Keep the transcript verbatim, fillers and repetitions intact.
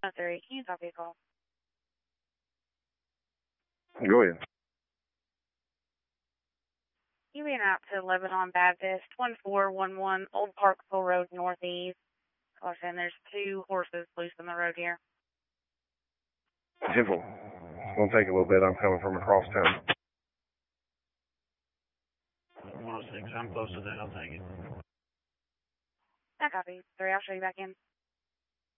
three, can you copy a call? Go ahead. You being out to Lebanon Baptist, one four one one Old Parkville Road Northeast. Caution, there's two horses loose on the road here. Simple. It's going to take a little bit. I'm coming from across town. one oh six, I'm close to that. I'll take it. I copy. Three, I'll show you back in.